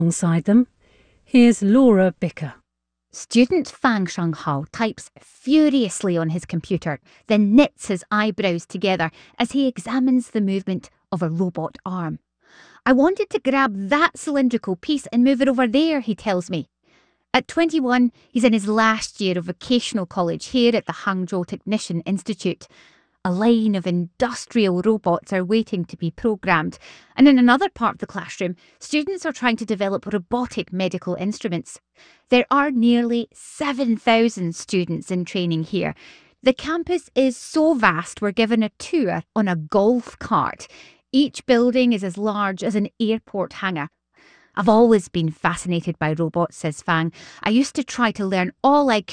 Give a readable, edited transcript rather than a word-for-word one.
Alongside them, here's Laura Bicker. Student Fang Shanghao types furiously on his computer, then knits his eyebrows together as he examines the movement of a robot arm. I wanted to grab that cylindrical piece and move it over there, he tells me. At 21, he's in his last year of vocational college here at the Hangzhou Technician Institute. A line of industrial robots are waiting to be programmed, and in another part of the classroom, students are trying to develop robotic medical instruments. There are nearly 7,000 students in training here. The campus is so vast we're given a tour on a golf cart. Each building is as large as an airport hangar. I've always been fascinated by robots, says Fang. I used to try to learn all I could